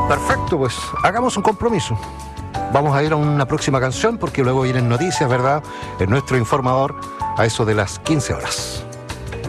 Perfecto, pues hagamos un compromiso. Vamos a ir a una próxima canción porque luego vienen noticias, ¿verdad? En nuestro informador a eso de las 15 horas.